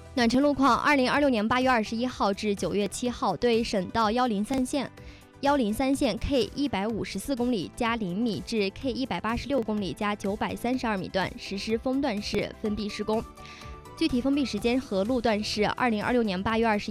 暖程路况：2026年8月21号至9月7号，对省道103线 K 154公里加0米至 K 186公里加932米段实施封段式封闭施工。具体封闭时间和路段是2026年8月21